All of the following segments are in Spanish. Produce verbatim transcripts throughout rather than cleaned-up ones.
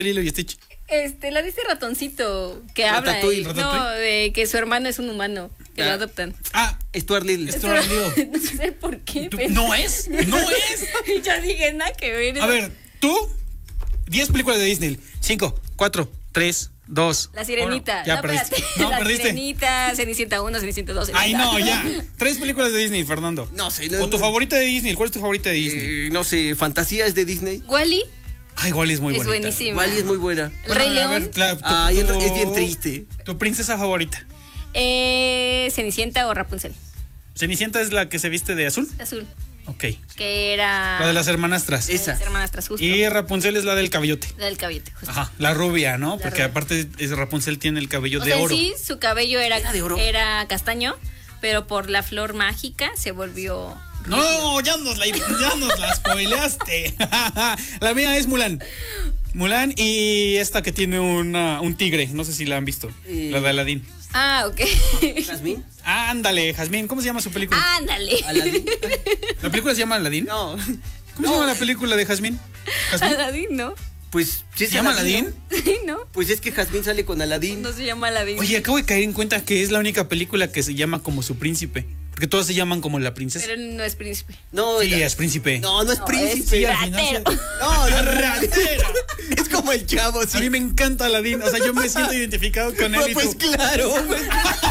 Lilo y Stitch. Este, la de este ratoncito que habla. Ratatouille, y- Ratatouille. No, de que su hermano es un humano, que Ah. lo adoptan. Ah, Stuart Little. Stuart Little. No sé por qué. ¿tú- pero- no es, no es. Y yo dije, nada que ver. A ver, tú, diez películas de Disney. cinco, cuatro, tres, dos. La Sirenita. Ya no, perdiste. espérate. No, la perdiste. Sirenita, Cenicienta uno, Cenicienta dos. Ay, Cenicienta- no, ya. Tres películas de Disney, Fernando. No sé. No, O tu no, favorita de Disney. ¿Cuál es tu favorita de Disney? eh, no sé, Fantasía es de Disney. Wally Ay, Wally es muy es bonita. buenísima. Wally es muy buena. El Rey Bueno, a León. ver, la- tu- Ay, es- tu- es bien triste. Tu princesa favorita. Eh, Cenicienta o Rapunzel. Cenicienta es la que se viste de azul. Azul. Ok. Que era. La de las hermanastras. de Esa. las hermanastras, justo. Y Rapunzel es la del cabellote. La del cabellote, justo. Ajá, la rubia, ¿no? Porque rubia. aparte es Rapunzel tiene el cabello O de sea, en oro. sí, su cabello era, ¿Era de oro? era castaño, pero por la flor mágica se volvió. No, ya nos la, ya nos la spoileaste. La mía es Mulan. Mulan y esta que tiene una, un tigre. No sé si la han visto. Eh. La de Aladdin. Ah, ok. ¿Jazmín? Ándale, Jazmín. ¿Cómo se llama su película? Ándale. ¿Aladdin? ¿La película se llama Aladdin? No. ¿Cómo se llama la película de Jazmín? ¿Jazmín? Aladín, ¿no? Pues, ¿sí ¿Se llama Aladdin? Sí, ¿no? Pues es que Jazmín sale con Aladdin. No se llama Aladín. Oye, acabo de caer en cuenta que es la única película que se llama como su príncipe. Porque todas se llaman como la princesa. Pero no es príncipe. No, Sí, la- es príncipe. no, no es No, príncipe. es al final se- ratero. No, no, no, Ratero. Es como el chavo, A sí. mí me encanta Aladdin. O sea, yo me siento identificado con él. No, y pues tú- claro. Pues,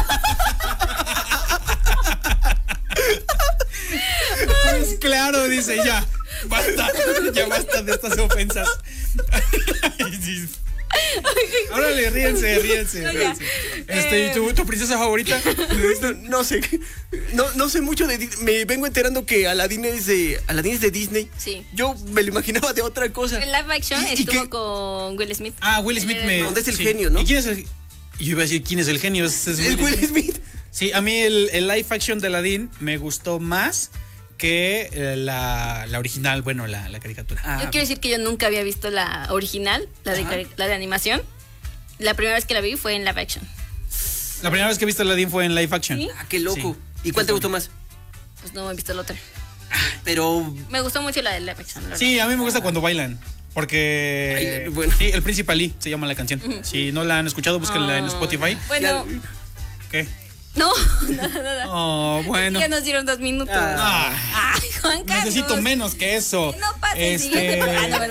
Pues claro, dice, ya, basta, ya basta de estas ofensas. Ay, sí. Órale, ríense, ríense, No, ya. ríense. Este, ¿y tu, tu princesa favorita? no, no sé. No, no sé mucho de Disney. Me vengo enterando que Aladdin es de, Aladdin es de Disney. Sí. Yo me lo imaginaba de otra cosa. En live action ¿Y- y estuvo qué? con Will Smith. Ah, Will Smith Eh, me... ¿Dónde es el sí. genio, no? ¿Y quién es el...? Yo iba a decir, ¿quién es el genio? Es, es Es Will Smith. Sí, a mí el, el live action de Aladdin me gustó más que eh, la, la original, bueno, la, la caricatura. Ah, Yo quiero decir que yo nunca había visto la original, la de, Ajá. cari- la de animación. La primera vez que la vi fue en live action. La primera vez que viste Aladdin fue en live action. ¿Sí? ah, qué loco. Sí. ¿Y cuál te gustó más? Pues no he visto la otra. Pero Me gustó mucho la de live action. la Sí, a mí me gusta cuando bailan. Porque. Bailan, bueno. Sí, el Príncipe Ali se llama la canción. Si no la han escuchado, búsquenla en Ah, Spotify. Bueno, ¿Qué? no, nada, nada. Oh, bueno. Ya nos dieron dos minutos. Ah. Ah, Ay, Juan Carlos. necesito menos que eso. No pase el Este, siguiente. Ah, no,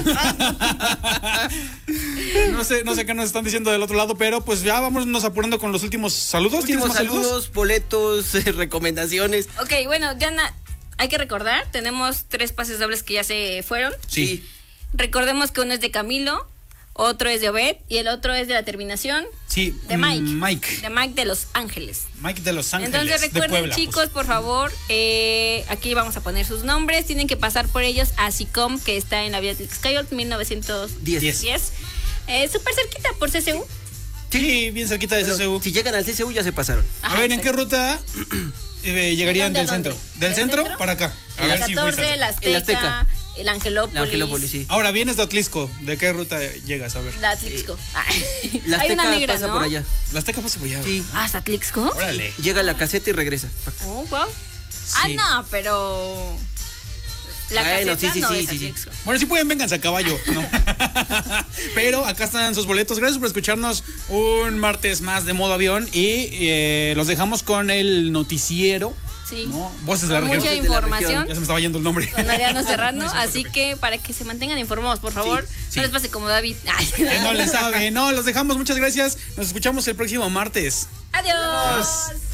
¿verdad? no sé, no sé qué nos están diciendo del otro lado, pero pues ya vámonos apurando con los últimos saludos. ¿Tienes últimos más saludos? saludos, boletos, eh, recomendaciones. Ok, bueno, ya na- hay que recordar, tenemos tres pases dobles que ya se fueron. Sí. Recordemos que uno es de Camilo, otro es de Obed y el otro es de la terminación Sí. de Mike. mm, Mike. De Mike de Los Ángeles. Mike de Los Ángeles. Entonces de recuerden, Puebla, chicos, pues. por favor, eh, aquí vamos a poner sus nombres, tienen que pasar por ellos a SICOM, que está en la vía de Skyot mil novecientos diez. Diez. Eh, súper cerquita por C C U. Sí, bien cerquita de C C U. Si llegan al C C U ya se pasaron. A Ajá, ver, ¿en qué exacto. ruta eh, llegarían ¿De del dónde? centro? ¿Del ¿Del centro, centro? para acá? A La ver si voy a catorce, saber. la Azteca, El Azteca. el Angelópolis. La Angelópolis, sí. Ahora vienes de Atlisco. ¿De qué ruta llegas? A ver. La Atlixco. Ay, La hay una Azteca negra, pasa ¿no? por allá. La Azteca pasa por allá. Sí. Ah, ¿hasta Atlixco? Órale. Llega a la caseta y regresa. Oh, wow. Ah, Sí. no, pero... La Bueno, caseta sí, sí, no sí, es sí, sí. Atlixco. Bueno, si pueden, vénganse a caballo, ¿no? Pero acá están sus boletos. Gracias por escucharnos un martes más de modo avión. Y eh, los dejamos con el noticiero, Sí. ¿no? Voces de la Con región. mucha Voces de la información. Ya se me estaba yendo el nombre. Con Ariano Serrano, así que para que se mantengan informados, por favor, sí. no les pase como David. Ay. Que no le sabe. No, los dejamos. Muchas gracias. Nos escuchamos el próximo martes. Adiós.